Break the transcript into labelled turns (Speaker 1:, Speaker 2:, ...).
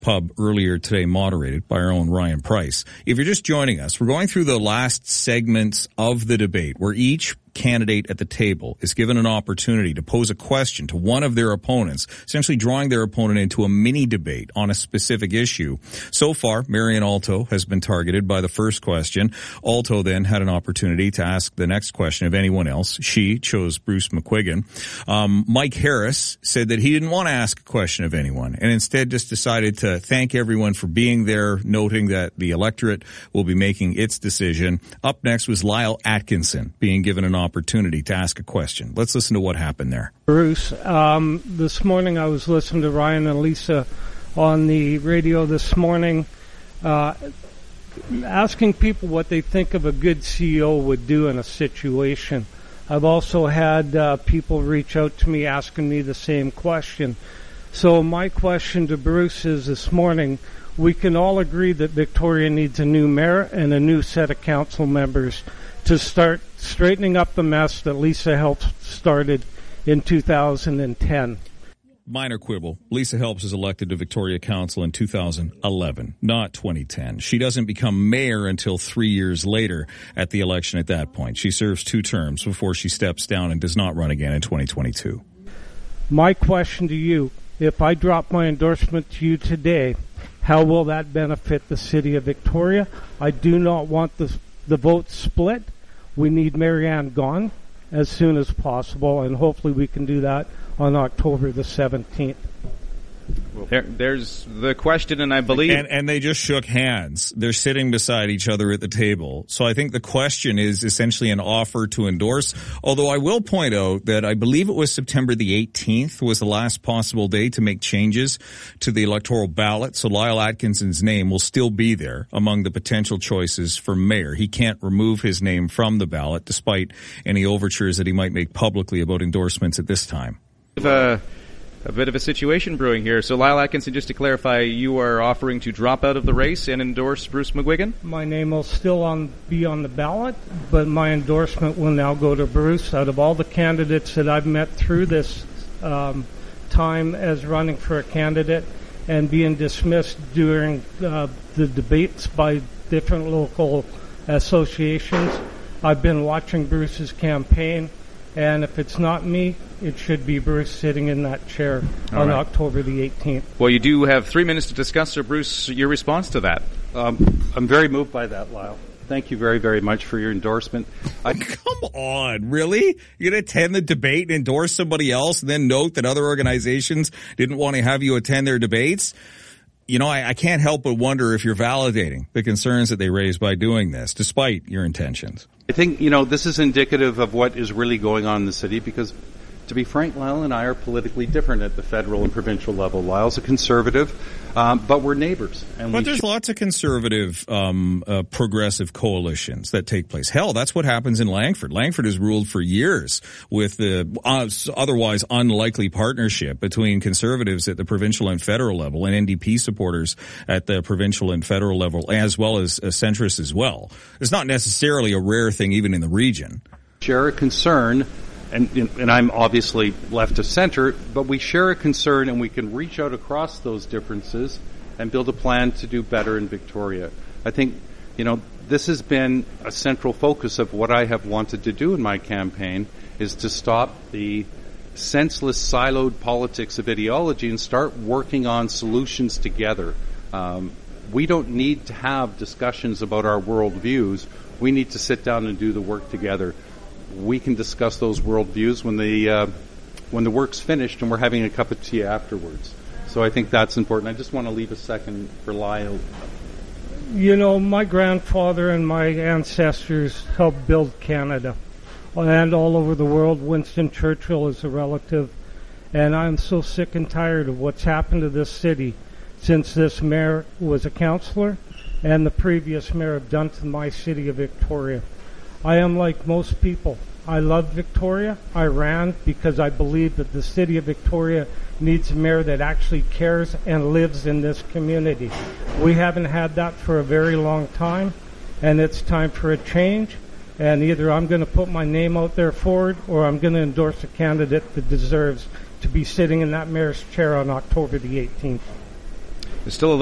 Speaker 1: Pub earlier today, moderated by our own Ryan Price. If you're just joining us, we're going through the last segments of the debate where each candidate at the table is given an opportunity to pose a question to one of their opponents, essentially drawing their opponent into a mini debate on a specific issue. So far, Marian Alto has been targeted by the first question. Alto then had an opportunity to ask the next question of anyone else. She chose Bruce McQuiggan. Mike Harris said that he didn't want to ask a question of anyone and instead just decided to thank everyone for being there, noting that the electorate will be making its decision. Up next was Lyle Atkinson being given an opportunity to ask a question. Let's listen to what happened there.
Speaker 2: Bruce, this morning I was listening to Ryan and Lisa on the radio this morning, asking people what they think of a good CEO would do in a situation. I've also had people reach out to me asking me the same question. So my question to Bruce is this morning, we can all agree that Victoria needs a new mayor and a new set of council members to start straightening up the mess that Lisa Helps started in 2010.
Speaker 1: Minor quibble. Lisa Helps is elected to Victoria Council in 2011, not 2010. She doesn't become mayor until 3 years later at the election at that point. She serves 2 terms before she steps down and does not run again in 2022. My question to you, if I drop my endorsement to you today, how will that benefit the city of Victoria? I do not want the vote split. We need Marianne gone as soon as possible, and hopefully we can do that on October the 17th.
Speaker 3: Well, there's the question, and I believe...
Speaker 1: And they just shook hands. They're sitting beside each other at the table. So I think the question is essentially an offer to endorse, although I will point out that I believe it was September the 18th was the last possible day to make changes to the electoral ballot. So Lyle Atkinson's name will still be there among the potential choices for mayor. He can't remove his name from the ballot despite any overtures that he might make publicly about endorsements at this time.
Speaker 3: A bit of a situation brewing here. So, Lyle Atkinson, just to clarify, you are offering to drop out of the race and endorse Bruce McGuigan?
Speaker 2: My name will still be on the ballot, but my endorsement will now go to Bruce. Out of all the candidates that I've met through this time as running for a candidate and being dismissed during the debates by different local associations, I've been watching Bruce's campaign. And if it's not me, it should be Bruce sitting in that chair on October the 18th.
Speaker 3: Well, you do have 3 minutes to discuss, so Bruce, your response to that.
Speaker 4: I'm very moved by that, Lyle. Thank you very, very much for your endorsement.
Speaker 1: Come on, really? You're going to attend the debate and endorse somebody else and then note that other organizations didn't want to have you attend their debates? You know, I can't help but wonder if you're validating the concerns that they raised by doing this, despite your intentions.
Speaker 4: I think, this is indicative of what is really going on in the city because, to be frank, Lyle and I are politically different at the federal and provincial level. Lyle's a conservative, but we're neighbors.
Speaker 1: But there's lots of conservative, progressive coalitions that take place. Hell, that's what happens in Langford. Langford has ruled for years with the otherwise unlikely partnership between conservatives at the provincial and federal level and NDP supporters at the provincial and federal level, as well as centrists as well. It's not necessarily a rare thing even in the region.
Speaker 4: Share a concern. And I'm obviously left of center, but we share a concern and we can reach out across those differences and build a plan to do better in Victoria. I think, this has been a central focus of what I have wanted to do in my campaign is to stop the senseless siloed politics of ideology and start working on solutions together. We don't need to have discussions about our worldviews. We need to sit down and do the work together. We can discuss those worldviews when the work's finished and we're having a cup of tea afterwards. So I think that's important. I just want to leave a second for Lyle.
Speaker 2: My grandfather and my ancestors helped build Canada and all over the world. Winston Churchill is a relative. And I'm so sick and tired of what's happened to this city since this mayor was a councillor and the previous mayor have done to my city of Victoria. I am like most people. I love Victoria. I ran because I believe that the city of Victoria needs a mayor that actually cares and lives in this community. We haven't had that for a very long time, and it's time for a change. And either I'm going to put my name out there forward or I'm going to endorse a candidate that deserves to be sitting in that mayor's chair on October the 18th.
Speaker 3: There's still a